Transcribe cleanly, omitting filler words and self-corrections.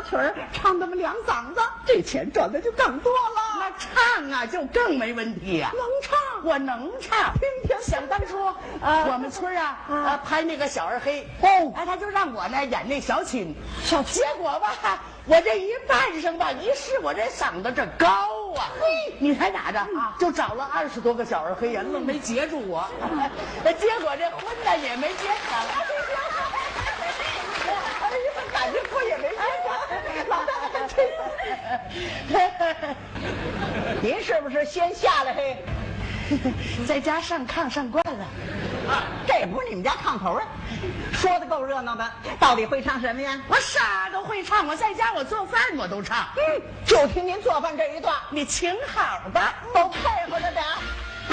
曲儿，唱那么两嗓子，这钱赚的就更多了。 那唱啊，就更没问题呀、 能唱， 我能唱。 听听。 想当初，我们村拍那个小二黑， 哦， 他就让我呢演那小青， 小青结果吧，我这一扮上吧，一试我这嗓子这高啊，你猜咋着？就找了20多个小二黑人，愣没截住我，结果这婚呢也没结成。 哎呀，感觉我也没结成，老大您是不是先下来嘿？ 在家上炕上惯了， 这不是你们家炕头啊？说的够热闹的，到底会唱什么呀？ 我啥都会唱，我在家我做饭我都唱。 就听您做饭这一段， 你请好吧， 都配合着点。